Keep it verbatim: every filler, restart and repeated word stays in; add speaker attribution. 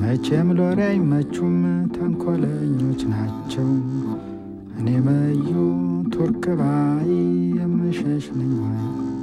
Speaker 1: መቼም ሎሬ አይመቹም ተንኮለኞች ናቸው። እኔ መዩ ቱርክ ባይ የምሸሽ ነኝ ወይ